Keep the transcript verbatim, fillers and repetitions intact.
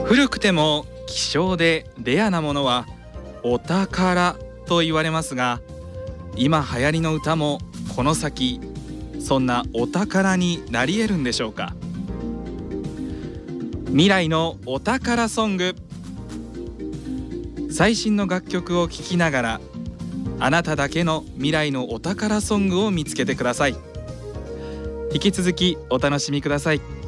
古くても希少でレアなものはお宝と言われますが、今流行りの歌もこの先そんなお宝になり得るんでしょうか。未来のお宝ソング、最新の楽曲を聴きながらあなただけの未来のお宝ソングを見つけてください。引き続きお楽しみください。